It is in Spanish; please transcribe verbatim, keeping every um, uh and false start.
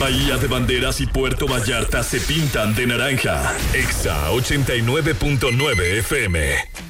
Bahía de Banderas y Puerto Vallarta se pintan de naranja. Exa ochenta y nueve punto nueve F M.